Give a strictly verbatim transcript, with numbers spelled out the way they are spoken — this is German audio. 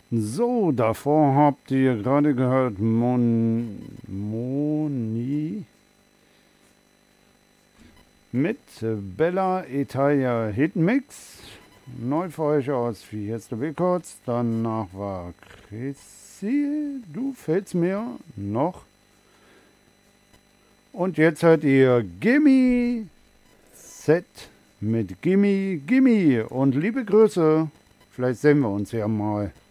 So, davor habt ihr gerade gehört Mon Moni mit Bella Italia Hitmix. Neu für euch aus Fiesta Records. Danach war Chrissy, du fehlst mir noch. Und jetzt hört ihr Gimme Set mit Gimme Gimme und liebe Grüße. Vielleicht sehen wir uns ja mal.